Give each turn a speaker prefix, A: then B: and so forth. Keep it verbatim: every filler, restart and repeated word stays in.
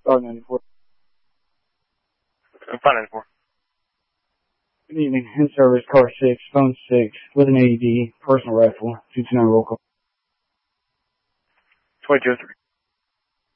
A: five ninety-four.
B: five ninety-four.
A: Good evening. In service, car six, phone six, with an A E D, personal rifle, two two nine roll call.
B: twenty-two oh three.